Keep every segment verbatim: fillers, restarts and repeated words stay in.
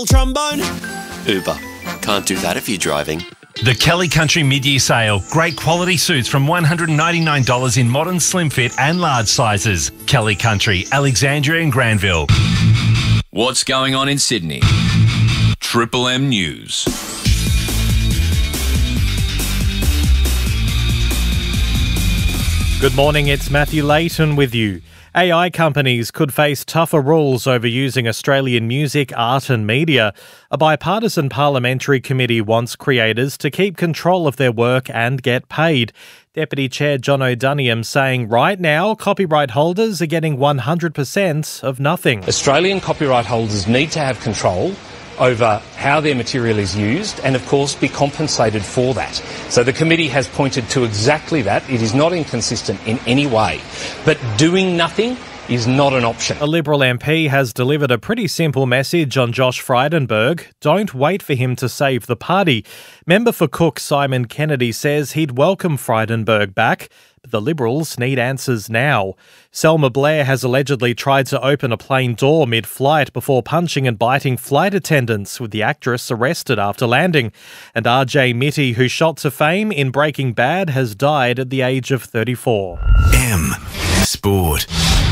trombone? Uber. Can't do that if you're driving. The Kelly Country mid-year sale. Great quality suits from one hundred ninety-nine dollars in modern slim fit and large sizes. Kelly Country, Alexandria and Granville. What's going on in Sydney? Triple M News. Good morning, it's Matthew Layton with you. A I companies could face tougher rules over using Australian music, art and media. A bipartisan parliamentary committee wants creators to keep control of their work and get paid. Deputy Chair John O'Duniam saying right now copyright holders are getting one hundred percent of nothing. Australian copyright holders need to have control over how their material is used and, of course, be compensated for that. So the committee has pointed to exactly that. It is not inconsistent in any way. But doing nothing is not an option. A Liberal M P has delivered a pretty simple message on Josh Frydenberg. Don't wait for him to save the party. Member for Cook Simon Kennedy says he'd welcome Frydenberg back, but the Liberals need answers now. Selma Blair has allegedly tried to open a plane door mid-flight before punching and biting flight attendants, with the actress arrested after landing. And R J Mitty, who shot to fame in Breaking Bad, has died at the age of thirty-four. M Sport.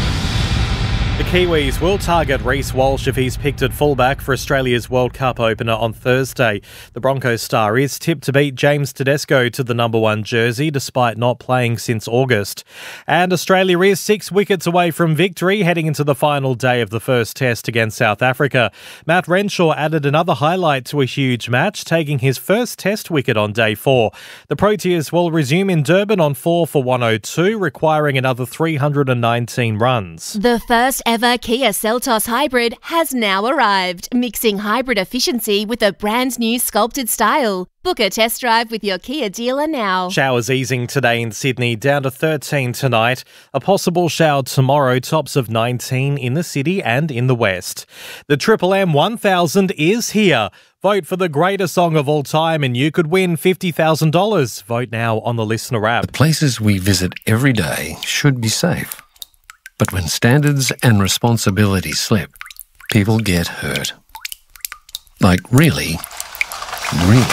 The Kiwis will target Reece Walsh if he's picked at fullback for Australia's World Cup opener on Thursday. The Broncos star is tipped to beat James Tedesco to the number one jersey, despite not playing since August. And Australia is six wickets away from victory, heading into the final day of the first test against South Africa. Matt Renshaw added another highlight to a huge match, taking his first test wicket on day four. The Proteas will resume in Durban on four for one oh two, requiring another three hundred nineteen runs. The first ever Kia Seltos hybrid has now arrived, mixing hybrid efficiency with a brand new sculpted style. Book a test drive with your Kia dealer now. Showers easing today in Sydney, down to thirteen tonight. A possible shower tomorrow, tops of nineteen in the city and in the west. The Triple M one thousand is here. Vote for the greatest song of all time and you could win fifty thousand dollars. Vote now on the Listener app. The places we visit every day should be safe. But when standards and responsibility slip, people get hurt. Like really, really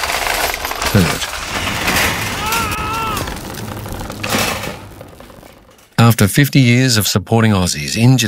hurt. After fifty years of supporting Aussies injured